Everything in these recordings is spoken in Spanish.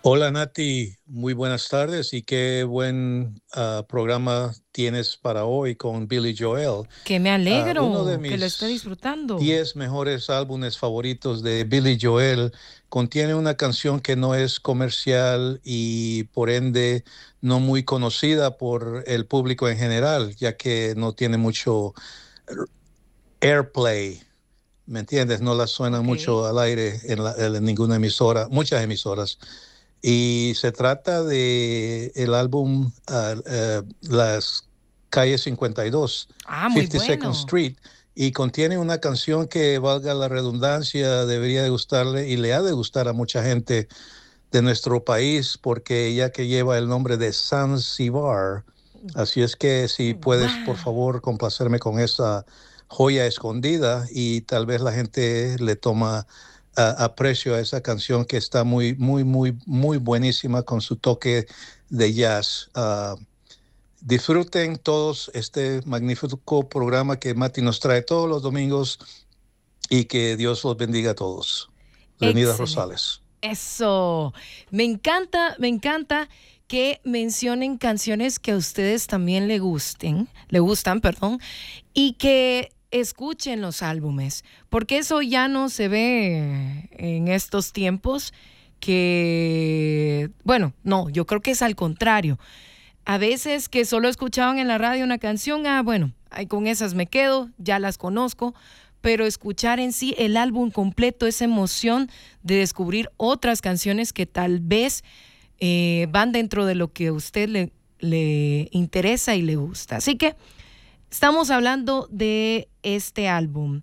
Hola Nati, muy buenas tardes y qué buen programa tienes para hoy con Billy Joel. Que me Uno de alegro que lo esté mis disfrutando. 10 mejores álbumes favoritos de Billy Joel contiene una canción que no es comercial y por ende no muy conocida por el público en general, ya que no tiene mucho airplay. ¿Me entiendes? No la suena Ok. mucho al aire en ninguna emisora, muchas emisoras. Y se trata de el álbum Las Calles 52, Ah, muy 52nd bueno. Street, y contiene una canción que, valga la redundancia, debería de gustarle y le ha de gustar a mucha gente de nuestro país, porque ya que lleva el nombre de Zanzibar. Así es que si puedes, por Wow. favor, complacerme con esa joya escondida y tal vez la gente le toma aprecio a esa canción que está muy, muy, muy, muy buenísima con su toque de jazz. Disfruten todos este magnífico programa que Mati nos trae todos los domingos y que Dios los bendiga a todos. Leonidas Excelente. Rosales. Eso. Me encanta que mencionen canciones que a ustedes también le gustan, perdón, y que escuchen los álbumes, porque eso ya no se ve en estos tiempos que, bueno, no, yo creo que es al contrario. A veces que solo escuchaban en la radio una canción, bueno, ahí con esas me quedo, ya las conozco, pero escuchar en sí el álbum completo, esa emoción de descubrir otras canciones que tal vez van dentro de lo que a usted le interesa y le gusta. Así que estamos hablando de este álbum,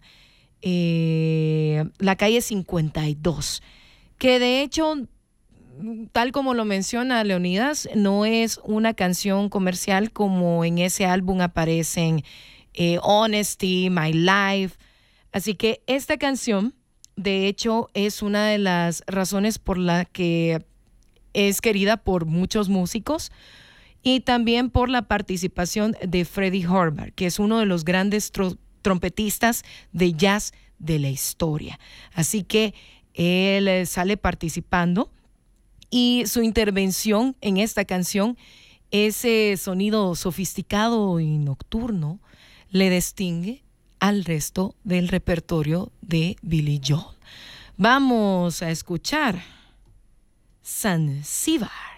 La Calle 52, que de hecho, tal como lo menciona Leonidas, no es una canción comercial como en ese álbum aparecen Honesty, My Life. Así que esta canción, de hecho, es una de las razones por la que es querida por muchos músicos y también por la participación de Freddie Hubbard, que es uno de los grandes trompetistas de jazz de la historia. Así que él sale participando y su intervención en esta canción, ese sonido sofisticado y nocturno, le distingue al resto del repertorio de Billy Joel. Vamos a escuchar Zanzibar.